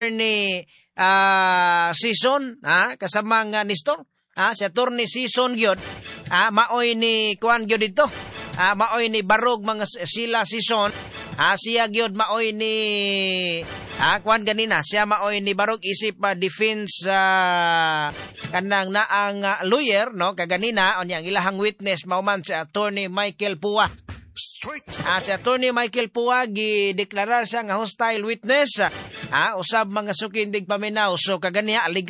ni season kasama nga Nestor si attorney season gyud maoy ni kuan gyud dito maoy ni barog mga sila season siya gyud maoy ni kuan ganina siya maoy ni barog isip defense kanang naang lawyer no kaganina unya ang ilahang witness mao man si attorney Michael Pua. Si attorney Michael Pua gideklarar siya nga hostile witness usab mga sukindig paminaw so kaganiya